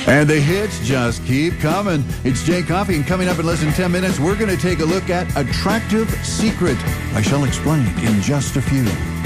And the hits just keep coming. It's Jay Coffey, and coming up in less than 10 minutes, we're going to take a look at Attractive Secret. I shall explain in just a few.